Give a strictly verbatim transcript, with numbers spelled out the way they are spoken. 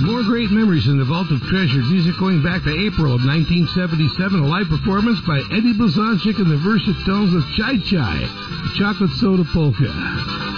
More great memories in the Vault of Treasured Music going back to April of nineteen seventy-seven. A live performance by Eddie Blazonczyk and the versatones of Chai Chai, the Chocolate Soda Polka.